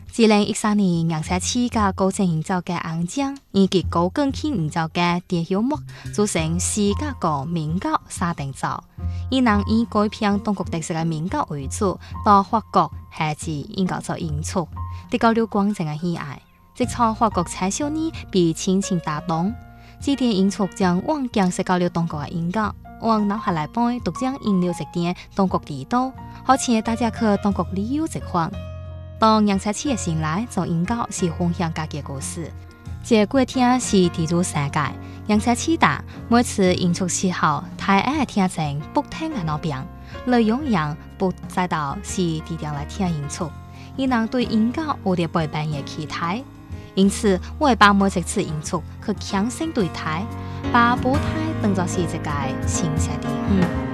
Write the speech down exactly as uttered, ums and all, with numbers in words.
二零一三年，杨才七个高层营造嘅硬件以及高更轻营造嘅电休幕，组成四个个民教沙定造。伊能以改编中国特色嘅民教为主，到法国下至英国做演出，得到了广众嘅喜爱。即从法国青少年被亲情打动，这点演出将往将设到了中国嘅音乐。往脑下来背，独将引流一点中国地道，好请大家去中国旅游一番。当杨才七嘅醒来，做音乐是分享家己嘅故事。这过听是地主世界，杨才七打每次演出时候，太爱听成不听嘅那边，内容样不知道是地点来听演出，伊能对音乐有啲陪伴嘅期待。因此，我会把每一次演出去强身对待，把舞台当作是一个新鲜地方。